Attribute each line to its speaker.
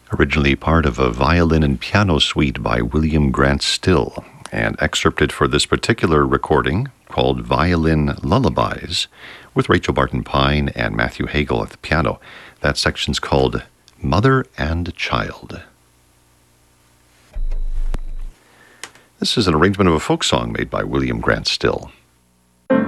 Speaker 1: Originally part of a violin and piano suite by William Grant Still, and excerpted for this particular recording called Violin Lullabies with Rachel Barton Pine and Matthew Hagel at the piano. That section's called Mother and Child. This is an arrangement of a folk song made by William Grant Still.